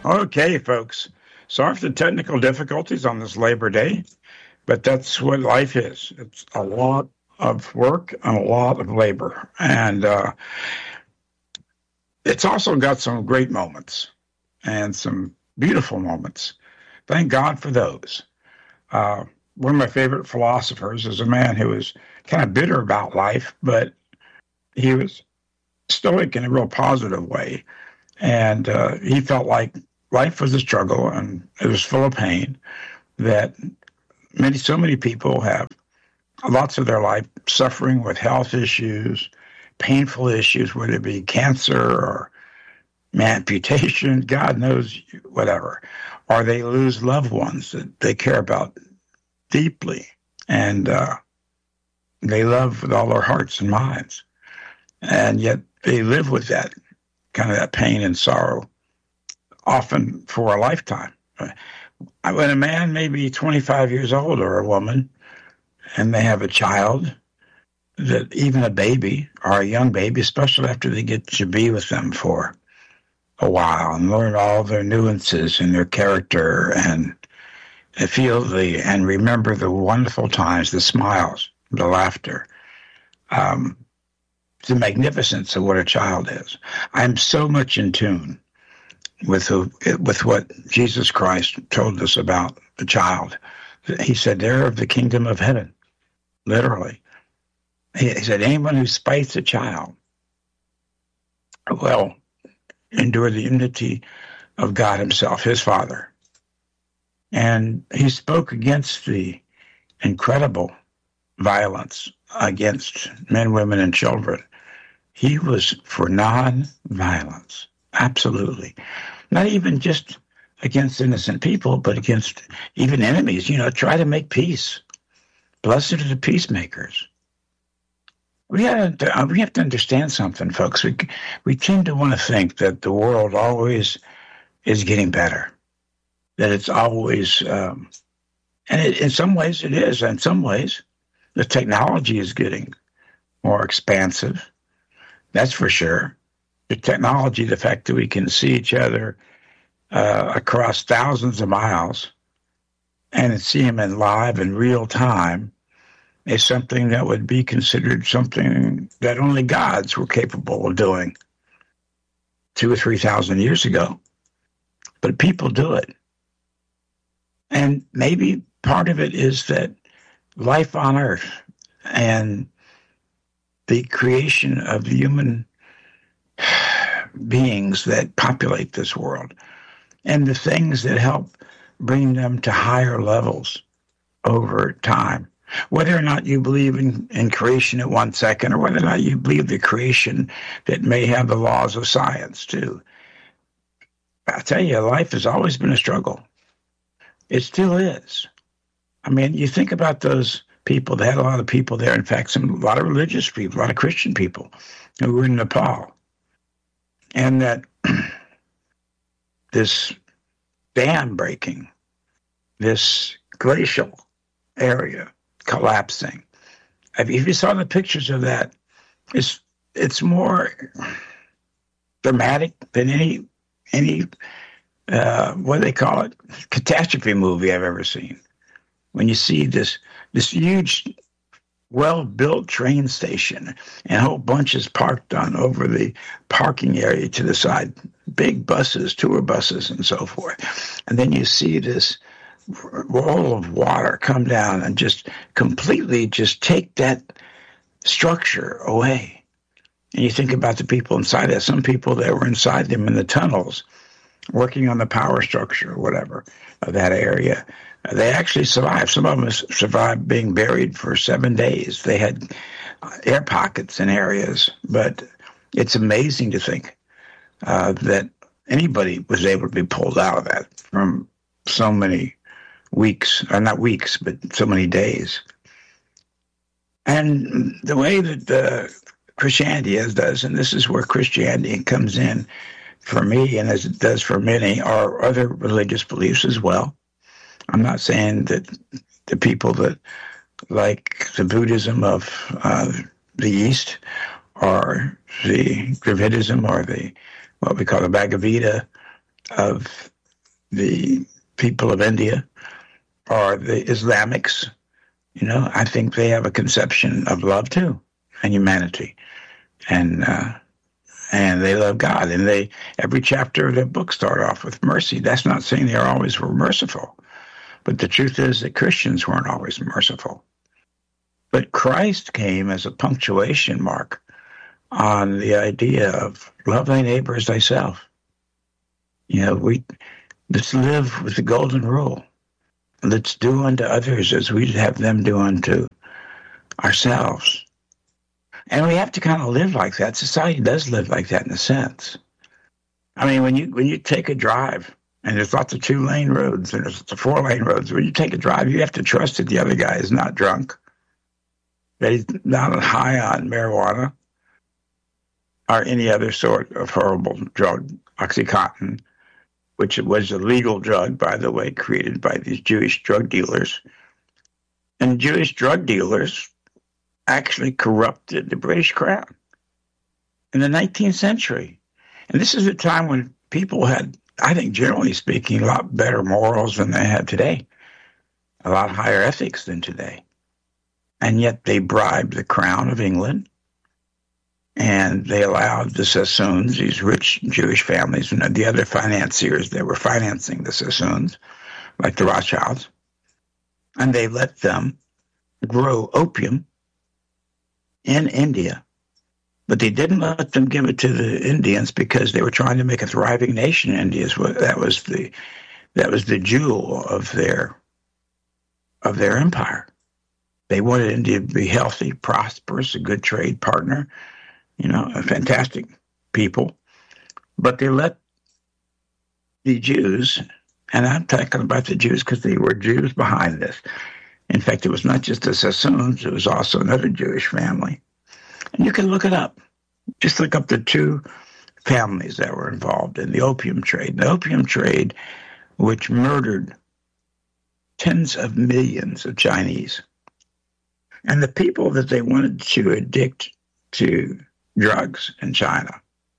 Okay, folks. Sorry for the technical difficulties on this Labor Day, but that's what life is. It's a lot of work and a lot of labor. And it's also got some great moments and some beautiful moments. Thank God for those. One of my favorite philosophers is a man who was kind of bitter about life, but he was stoic in a real positive way. And he felt like life was a struggle and it was full of pain, that so many people have lots of their life suffering with health issues, painful issues, whether it be cancer or amputation, God knows, whatever, or they lose loved ones that they care about deeply, and they love with all their hearts and minds, and yet they live with that kind of that pain and sorrow, often for a lifetime. When a man may be 25 years old or a woman, and they have a child, that even a baby or a young baby, especially after they get to be with them for a while and learn all their nuances in their character and feel and remember the wonderful times, the smiles, the laughter, the magnificence of what a child is. I'm so much in tune with what Jesus Christ told us about the child. He said, they're of the kingdom of heaven, literally. He said, anyone who spites a child will endure the enmity of God himself, his Father. And he spoke against the incredible violence against men, women, and children. He was for non-violence, absolutely. Not even just against innocent people, but against even enemies. Try to make peace. Blessed are the peacemakers. We have to understand something, folks. We tend to want to think that the world always is getting better, that it's always, in some ways it is. In some ways, the technology is getting more expansive. That's for sure. The technology, the fact that we can see each other across thousands of miles and see them in live and real time, is something that would be considered something that only gods were capable of doing 2,000 or 3,000 years ago. But people do it. And maybe part of it is that life on Earth and the creation of the human beings that populate this world and the things that help bring them to higher levels over time. Whether or not you believe in creation at 1 second, or whether or not you believe the creation that may have the laws of science too. I'll tell you, life has always been a struggle. It still is. I mean, you think about those people. They had a lot of people there. In fact, a lot of religious people, a lot of Christian people who were in Nepal. And that this dam breaking, this glacial area collapsing. If you saw the pictures of that, it's more dramatic than any what do they call it, catastrophe movie I've ever seen. When you see this huge, well-built train station and whole bunches parked on over the parking area to the side, big buses, tour buses, and so forth, and then you see this wall of water come down and just completely just take that structure away. And you think about the people inside that. Some people that were inside them in the tunnels working on the power structure or whatever of that area, they actually survived. Some of them survived being buried for 7 days. They had air pockets in areas, but it's amazing to think that anybody was able to be pulled out of that from so many weeks, or not weeks, but so many days. And the way that Christianity does, and this is where Christianity comes in for me, and as it does for many, are other religious beliefs as well. I'm not saying that the people that like the Buddhism of the East, or the Dravidism, or what we call the Bhagavad Gita of the people of India or the Islamics, I think they have a conception of love too, and humanity, and they love God, and every chapter of their book start off with mercy. That's not saying they always were merciful, but the truth is that Christians weren't always merciful. But Christ came as a punctuation mark on the idea of love thy neighbor as thyself. Let's live with the golden rule. Let's do unto others as we'd have them do unto ourselves. And we have to kind of live like that. Society does live like that in a sense. I mean, when you take a drive, and there's lots of 2-lane roads, and there's lots of 4-lane roads, when you take a drive, you have to trust that the other guy is not drunk, that he's not high on marijuana, or any other sort of horrible drug, Oxycontin, which was a legal drug, by the way, created by these Jewish drug dealers. And Jewish drug dealers actually corrupted the British crown in the 19th century. And this is a time when people had, I think, generally speaking, a lot better morals than they have today, a lot higher ethics than today. And yet they bribed the crown of England, and they allowed the Sassoons, these rich Jewish families, and the other financiers that were financing the Sassoons, like the Rothschilds, and they let them grow opium in India. But they didn't let them give it to the Indians because they were trying to make a thriving nation. India, that was the jewel of their empire. They wanted India to be healthy, prosperous, a good trade partner, a fantastic people. But they let the Jews, and I'm talking about the Jews because they were Jews behind this. In fact, it was not just the Sassoons, it was also another Jewish family. And you can look it up. Just look up the two families that were involved in the opium trade. The opium trade, which murdered tens of millions of Chinese. And the people that they wanted to addict to drugs in China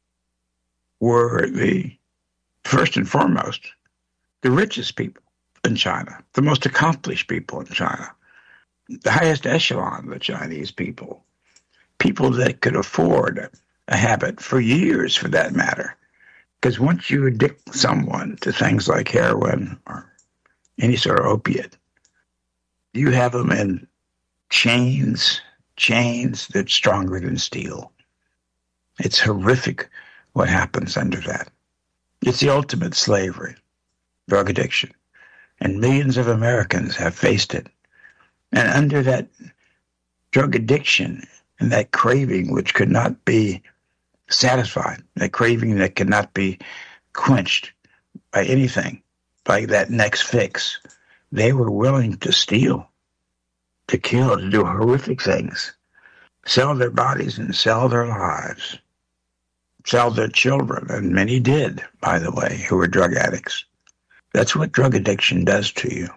were first and foremost, the richest people in China, the most accomplished people in China, the highest echelon of the Chinese people that could afford a habit for years, for that matter. Because once you addict someone to things like heroin or any sort of opiate, you have them in chains that's stronger than steel. It's horrific what happens under that. It's the ultimate slavery, drug addiction. And millions of Americans have faced it. And under that drug addiction and that craving which could not be satisfied, that craving that could not be quenched by anything, by that next fix, they were willing to steal, to kill, to do horrific things, sell their bodies and sell their lives, sell their children, and many did, by the way, who were drug addicts. That's what drug addiction does to you.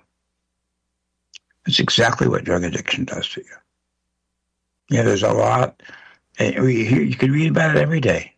It's exactly what drug addiction does to you. Yeah, there's a lot. You can read about it every day.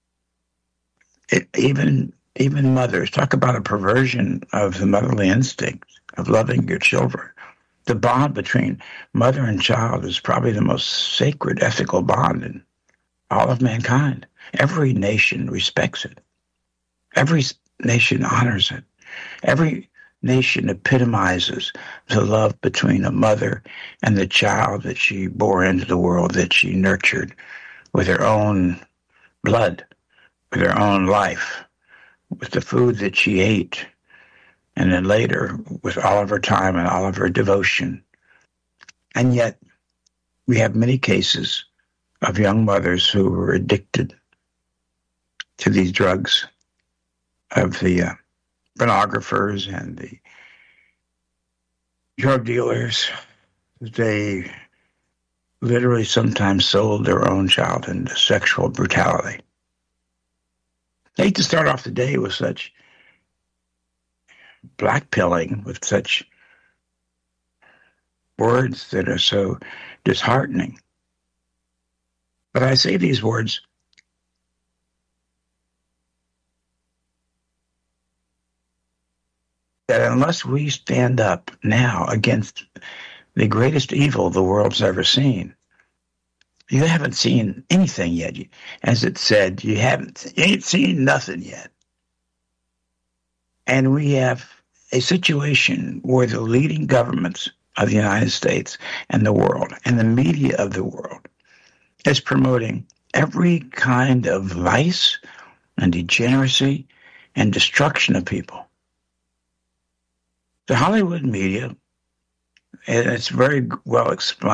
Even mothers talk about a perversion of the motherly instinct of loving your children. The bond between mother and child is probably the most sacred ethical bond in all of mankind. Every nation respects it. Every nation honors it. Every nation epitomizes the love between a mother and the child that she bore into the world, that she nurtured with her own blood, with her own life, with the food that she ate, and then later with all of her time and all of her devotion. And yet we have many cases of young mothers who were addicted to these drugs, of the pornographers and the drug dealers. They literally sometimes sold their own child into sexual brutality. I hate to start off the day with such blackpilling, with such words that are so disheartening. But I say these words that unless we stand up now against the greatest evil the world's ever seen, you haven't seen anything yet. As it said, you ain't seen nothing yet. And we have a situation where the leading governments of the United States and the world and the media of the world is promoting every kind of vice and degeneracy and destruction of people. The Hollywood media, and it's very well explained,